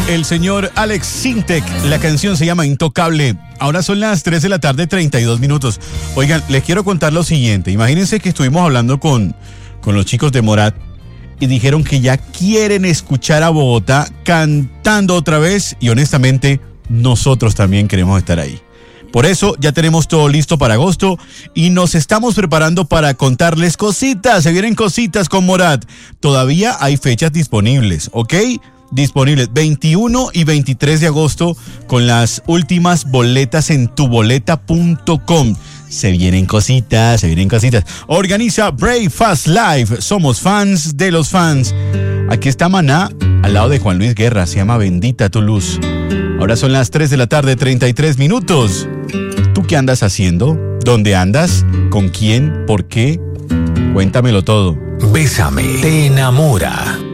el señor Alex Sintek. La canción se llama Intocable. Ahora son las 3 de la tarde, 32 minutos. Oigan, les quiero contar lo siguiente. Imagínense que estuvimos hablando con los chicos de Morat y dijeron que ya quieren escuchar a Bogotá cantando otra vez y honestamente nosotros también queremos estar ahí. Por eso ya tenemos todo listo para agosto y nos estamos preparando para contarles cositas. Se vienen cositas con Morat. Todavía hay fechas disponibles, ¿ok? Disponibles 21 y 23 de agosto con las últimas boletas en tuboleta.com. Se vienen cositas, se vienen cositas. Organiza Brave Fast Live. Somos fans de los fans. Aquí está Maná al lado de Juan Luis Guerra. Se llama Bendita tu luz. Ahora son las 3 de la tarde, 33 minutos. ¿Tú qué andas haciendo? ¿Dónde andas? ¿Con quién? ¿Por qué? Cuéntamelo todo. Bésame, te enamora.